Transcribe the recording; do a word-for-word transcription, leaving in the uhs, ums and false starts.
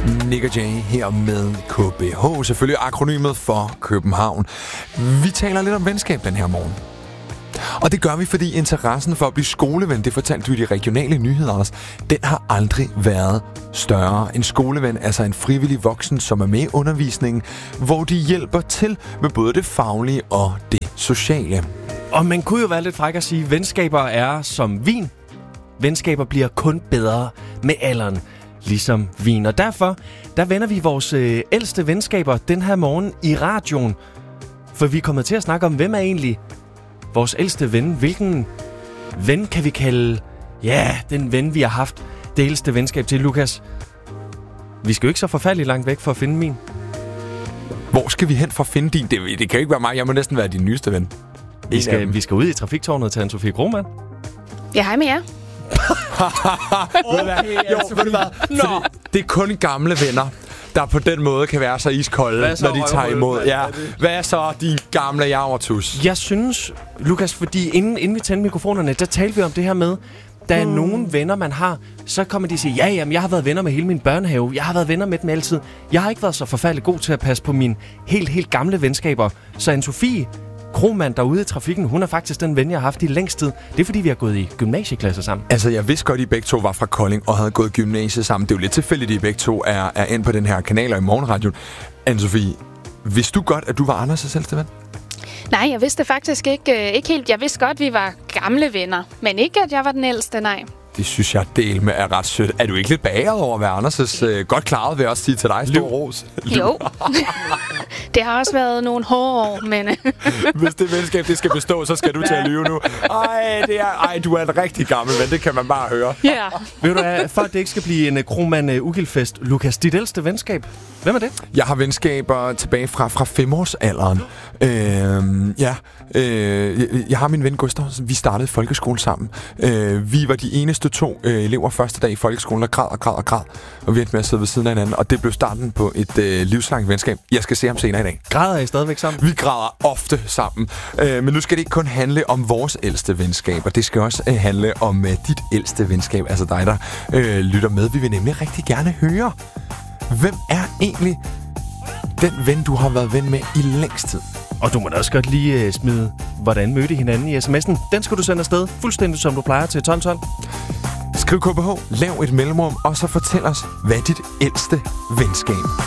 Nick og Jay her med K B H, selvfølgelig akronymet for København. Vi taler lidt om venskab den her morgen. Og det gør vi, fordi interessen for at blive skoleven, det fortalte du i de regionale nyheder, Anders, den har aldrig været større. En skoleven, altså en frivillig voksen, som er med i undervisningen, hvor de hjælper til med både det faglige og det sociale. Og man kunne jo være lidt fræk at sige, at venskaber er som vin. Venskaber bliver kun bedre med alderen, ligesom vin. Og derfor, der vender vi vores øh, ældste venskaber den her morgen i radioen. For vi er kommet til at snakke om, hvem er egentlig vores ældste ven. Hvilken ven kan vi kalde, ja, den ven, vi har haft det ældste venskab til, Lukas? Vi skal jo ikke så forfærdeligt langt væk for at finde min. Hvor skal vi hen for at finde din? Det, det kan jo ikke være mig. Jeg må næsten være din nyeste ven. Vi skal, vi skal ud i trafiktårnet til Anne-Sophie Krohmann. Ja, hej med jer. Okay, jo, ved du hvad? Nå. Det er kun gamle venner, der på den måde kan være så iskolde, når de tager imod. Ja. Hvad er så din gamle javertus? Jeg synes, Lukas, fordi inden, inden vi tændte mikrofonerne, der talte vi om det her med, der er mm. nogle venner, man har, så kommer de og siger, ja, jamen, jeg har været venner med hele min børnehave, jeg har været venner med dem altid. Jeg har ikke været så forfærdelig god til at passe på mine helt, helt gamle venskaber. Så Anne-Sophie Krohmann derude i trafikken, hun er faktisk den ven, jeg har haft i længst tid. Det er fordi, vi har gået i gymnasieklasse sammen. Altså, jeg vidste godt, at I begge to var fra Kolding og havde gået gymnasiet sammen. Det er jo lidt tilfældigt, at I begge to er, er ind på den her kanal og i morgenradioen. Anne-Sophie, vidste du godt, at du var Anders' ældste ven? Nej, jeg vidste faktisk ikke, ikke helt. Jeg vidste godt, at vi var gamle venner, men ikke, at jeg var den ældste, nej. Det synes jeg del med er ret sødt. Er du ikke lidt bagret over at være Anders' øh, godt klaret, vil jeg også sige til dig? Stor ros. Jo. Det har også været nogle hårde år, men... Hvis det venskab, det skal bestå, så skal du til at lyve nu. Ej, det er, ej, du er en rigtig gammel ven, det kan man bare høre. Ja. Yeah. Ved du hvad, for at det ikke skal blive en uh, Krohmann-ugildfest, uh, Lukas, dit ældste venskab, hvem er det? Jeg har venskaber tilbage fra, fra femårsalderen. Øh, ja, øh, jeg har min ven Gustav, vi startede folkeskole sammen. Øh, vi var de eneste to øh, elever første dag i folkeskolen, der græd og græd og græd. Og vi endte med at sidde ved siden af hinanden, og det blev starten på et øh, livslangt venskab. Jeg skal se ham senere i dag. Græder I stadigvæk sammen? Vi græder ofte sammen. Øh, men nu skal det ikke kun handle om vores ældste venskab, og det skal også øh, handle om øh, dit ældste venskab, altså dig, der øh, lytter med. Vi vil nemlig rigtig gerne høre, hvem er egentlig den ven, du har været ven med i længst tid? Og du må da også godt lige uh, smide, hvordan mødte hinanden i sms'en. Den skal du sende afsted, fuldstændig som du plejer, til tolv tolv. Skriv K B H, lav et mellemrum, og så fortæl os, hvad er dit ældste venskab?